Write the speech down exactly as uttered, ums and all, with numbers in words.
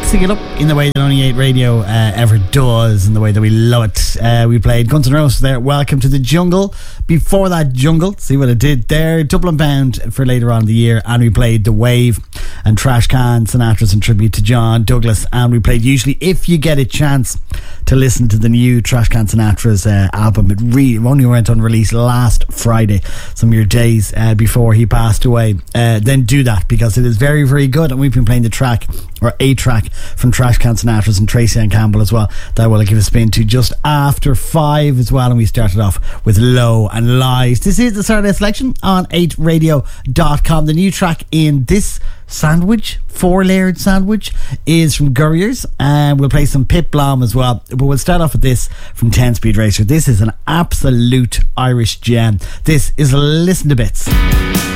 mixing it up in the way that only eight Radio uh, ever does, in the way that we love it. Uh, we played Guns N' Roses there, Welcome to the Jungle. Before that, Jungle, see what it did there, Dublin Bound for later on in the year, and we played The Wave and Trash Can, Sinatra's in tribute to John Douglas, and we played Usually. If you get a chance to listen to the new Trash Can Sinatra's uh, album, it really only went on release last Friday, some of your days uh, before he passed away, uh, then do that, because it is very, very good. And we've been playing the track, or a track from Trash Can Sinatra's and Tracy Ann Campbell as well, that will give a spin to just after five as well. And we started off with Low and Lies. This is the Saturday Selection on eight radio dot com. The new track in this sandwich, four layered sandwich, is from Gurriers, and we'll play some Pit Blom as well, but we'll start off with this from ten Speed Racer. This is an absolute Irish gem. This is Listen to Bits.